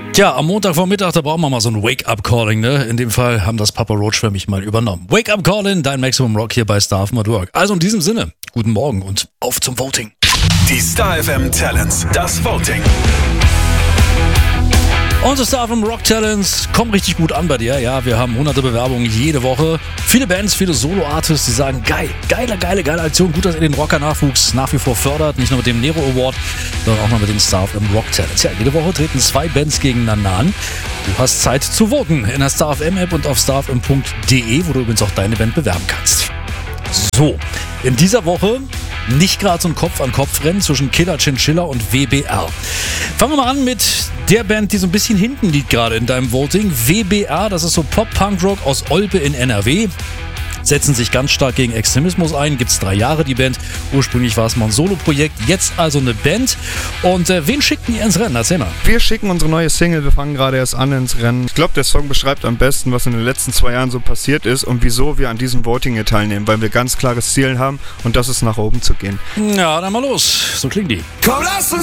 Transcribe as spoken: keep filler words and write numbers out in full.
Tja, am Montagvormittag, da brauchen wir mal so ein Wake-up-Calling, ne? In dem Fall haben das Papa Roach für mich mal übernommen. Wake-up-Calling, dein Maximum Rock hier bei Star F M at Work. Also in diesem Sinne, guten Morgen und auf zum Voting. Die Star F M Talents, das Voting. Unsere Star F M Rock Talents kommen richtig gut an bei dir. Ja, wir haben hunderte Bewerbungen jede Woche. Viele Bands, viele Solo-Artists, die sagen, geil, geile, geile, geile Aktion. Gut, dass ihr den Rocker-Nachwuchs nach wie vor fördert. Nicht nur mit dem Nero Award, sondern auch noch mit den Star F M Rock Talents. Ja, jede Woche treten zwei Bands gegeneinander an. Du hast Zeit zu voten in der Star F M App und auf star f m punkt d e, wo du übrigens auch deine Band bewerben kannst. So, in dieser Woche nicht gerade so ein Kopf-an-Kopf-Rennen zwischen Killer Chinchilla und W B R. Fangen wir mal an mit der Band, die so ein bisschen hinten liegt gerade in deinem Voting. W B R, das ist so Pop-Punk-Rock aus Olpe in N R W. Setzen sich ganz stark gegen Extremismus ein. Gibt es drei Jahre die Band. Ursprünglich war es mal ein Solo-Projekt, jetzt also eine Band. Und äh, wen schickten ihr ins Rennen? Erzähl mal. Wir schicken unsere neue Single, wir fangen gerade erst an ins Rennen. Ich glaube, der Song beschreibt am besten, was in den letzten zwei Jahren so passiert ist und wieso wir an diesem Voting hier teilnehmen, weil wir ganz klares Ziel haben und das ist, nach oben zu gehen. Ja, dann mal los. So klingt die. Komm, lass uns